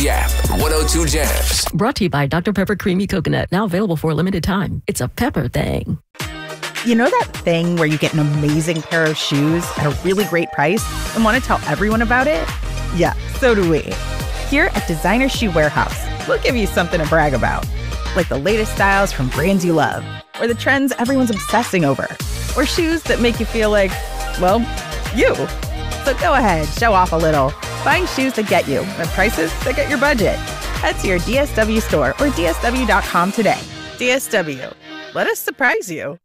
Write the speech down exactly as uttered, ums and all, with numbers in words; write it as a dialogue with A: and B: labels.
A: Yeah, one oh two Jams.
B: Brought to you by Doctor Pepper Creamy Coconut. Now available for a limited time. It's a pepper thing.
C: You know that thing where you get an amazing pair of shoes at a really great price and want to tell everyone about it? Yeah, so do we. Here at Designer Shoe Warehouse, we'll give you something to brag about. Like the latest styles from brands you love, or the trends everyone's obsessing over, or shoes that make you feel like, well, you. So go ahead, show off a little. Find shoes that get you at prices that get your budget. Head to your D S W store or D S W dot com today. D S W, let us surprise you.